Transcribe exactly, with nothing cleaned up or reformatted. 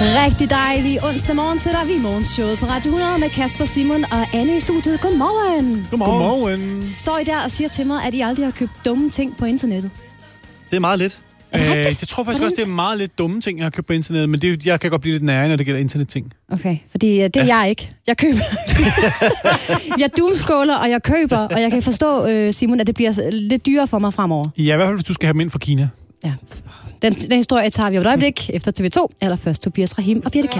Rigtig dejlig onsdag morgen til dig. Vi er morgenshowet på Radio hundrede med Kasper, Simon og Anne i studiet. Godmorgen. Godmorgen. Godmorgen. Står I der og siger til mig, at I aldrig har købt dumme ting på internettet? Det er meget lidt. Er det Øh, rigtigt? jeg tror faktisk Hvordan? også, det er meget lidt dumme ting, jeg har købt på internettet, men det, jeg kan godt blive lidt nærere, når det gælder internetting. Okay, fordi uh, det er ja. jeg ikke. Jeg køber. Jeg doomscroller, og jeg køber, og jeg kan forstå, uh, Simon, at det bliver lidt dyrere for mig fremover. Ja, i hvert fald, hvis du skal have dem ind fra Kina. Ja. Den, den historie tager vi om et øjeblik efter T V to. Allerførst Tobias Rahim og Birte Kjær.